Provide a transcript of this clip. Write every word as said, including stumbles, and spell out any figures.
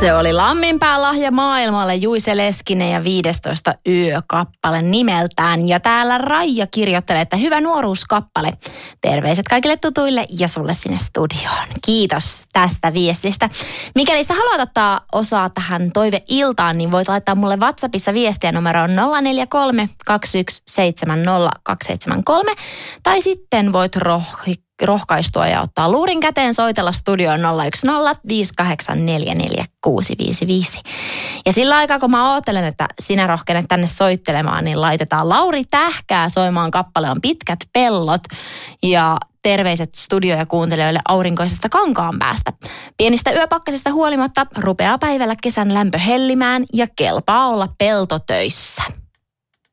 Se oli Lamminpään lahja maailmalle, Juise Leskinen ja viidestoista yökappale nimeltään. Ja täällä Raija kirjoittelee, että hyvä nuoruuskappale. Terveiset kaikille tutuille ja sulle sinne studioon. Kiitos tästä viestistä. Mikäli sä haluat ottaa osaa tähän toiveiltaan, niin voit laittaa mulle WhatsAppissa viestiä numeroon nolla neljä kolme kaksi yksi seitsemän nolla kaksi seitsemän kolme. Tai sitten voit rohki. rohkaistua ja ottaa luurin käteen, soitella studioon nolla yksi nolla viisi kahdeksan neljä neljä kuusi viisi viisi. Ja sillä aikaa, kun mä oottelen, että sinä rohkenet tänne soittelemaan, niin laitetaan Lauri Tähkää soimaan. Kappale on Pitkät pellot ja terveiset studio- ja kuuntelijoille aurinkoisesta Kankaanpäästä. Pienistä yöpakkasista huolimatta rupeaa päivällä kesän lämpö hellimään ja kelpaa olla peltotöissä.